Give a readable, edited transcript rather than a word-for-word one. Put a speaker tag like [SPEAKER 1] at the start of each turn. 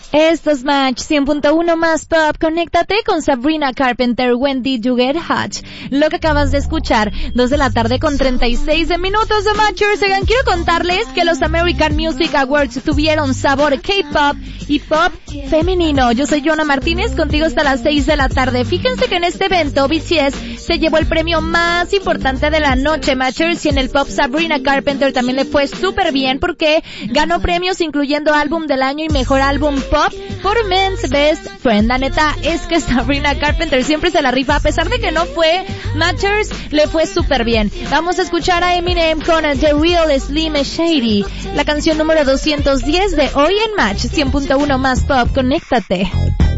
[SPEAKER 1] Esto es Match 100.1 más pop. Conéctate con Sabrina Carpenter, When Did You Get Hot. Lo que acabas de escuchar, 2 de la tarde con 36 minutos de Matchers. Oigan, quiero contarles que los American Music Awards tuvieron sabor K-pop y pop femenino. Yo soy Joana Martínez, contigo hasta las 6 de la tarde. Fíjense que en este evento BTS se llevó el premio más importante de la noche, Matchers, y en el pop Sabrina Carpenter también le fue súper bien porque ganó premios incluyendo álbum del año y mejor álbum pop por Men's Best Friend. La neta es que Sabrina Carpenter siempre se la rifa, a pesar de que no fue Matchers, le fue súper bien. Vamos a escuchar a Eminem con The Real Slim Shady, la canción número 210 de hoy en Match 100.1 más pop. Conéctate.